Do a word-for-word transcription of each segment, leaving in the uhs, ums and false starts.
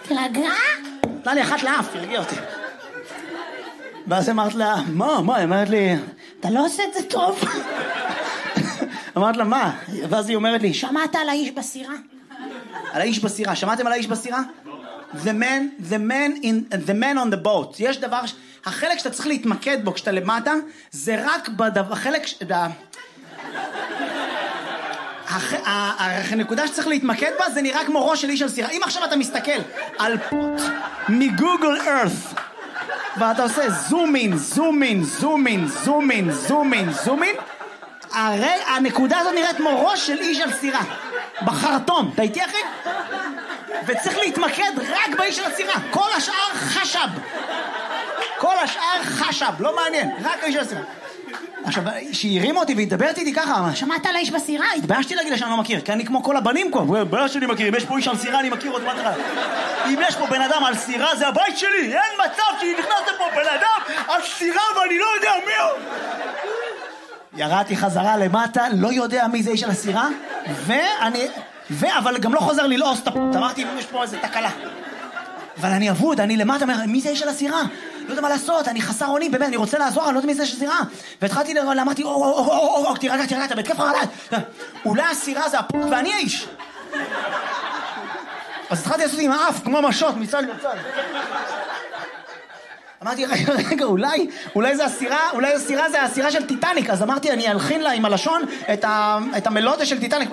תרגע? נתנה לי אחת לאף, תרגיע אותי. ואז אמרת לה, מה, מה? אמרת לי, אתה לא עושה את זה טוב. אמרת לה, מה? ואז היא אומרת לי, שמעת על האיש בסירה? על האיש בסירה, שמעתם על האיש בסירה? The man, the man in, the man on the boat. יש דבר, החלק שאתה צריך להתמקד בו כשאתה למטה, זה רק בדבר, החלק, הנקודה שצריך להתמקד בה זה נראה כמו ראש של איש על סירה. אם עכשיו אתה מסתכל על פוט מגוגל ארת ואתה עושה זום אין, זום אין, זום אין, זום אין, זום אין, זום אין, הרי הנקודה הזאת נראית כמו ראש של איש על סירה בחרטום. אתה איתי אחי? וצריך להתמקד רק באיש של הסירה. כל השאר חשב, כל השאר חשב, לא מעניין, רק האיש של הסירה. עכשיו, שהיא הרימה אותי והתדברת איתי ככה, שמעת על האיש בסירה? התביישתי להגיד לה שאני לא מכיר, כי אני כמו כל הבנים פה, בעיה שלי מכיר, אם יש פה איש על סירה אני מכיר אותו, מה תחלה? אם יש פה בן אדם על סירה זה הבית שלי, אין מצב שהיא נכנסת פה בן אדם על סירה ואני לא יודע מי הוא. ירדתי חזרה למטה, לא יודע מי זה איש על הסירה, ואני, ו... אבל גם לא חוזר ללעוס את הפות, אמרתי אם יש פה איזה תקלה. אבל אני אבוד, אני למטה, מי זה איש על הסירה? לא יודע מה לעשות, אני חסר אונים, באמת, אני רוצה לעזור, אני לא יודע מי זה איש על הסירה. והתחלתי, אמרתי, או, או, או, או, או, תירגע, תירגע, אתה בהתקף חרדה. אולי הסירה זה הפות ואני האיש. אז התחלתי לעשות עם האף, כמו משות, מצד לצד. אמרתי, רגע, רגע, אולי, אולי זה הסירה, אולי הסירה זה הסירה של טיטניק. אז אמרתי, אני אלחין לה עם הלשון את, ה, את המלודיה של טיטניק.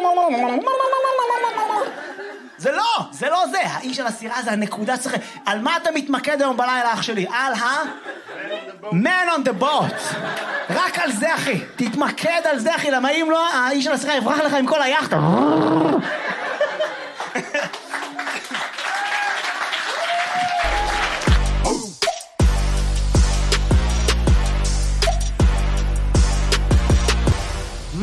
זה לא, זה לא זה. האיש של הסירה זה הנקודה צריך... על מה אתה מתמקד היום בלילה, אח שלי? על ה... Man on the boat. רק על זה, אחי. תתמקד על זה, אחי. למה אם לא, האיש של הסירה יברח לך עם כל היחד.